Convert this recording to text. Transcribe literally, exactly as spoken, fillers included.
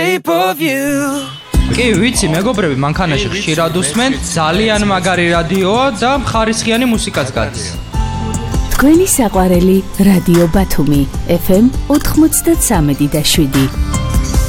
shape of you. კი, ვიცი, მეგობრები, მანქანაში ხშირად უსმენ, ძალიან მაგარი რადიოა და ხარისხიანი მუსიკაც გადის. თქვენი საყვარელი რადიო ბათუმი, ეფ ემ ოთხმოცდათსამი და შვიდი.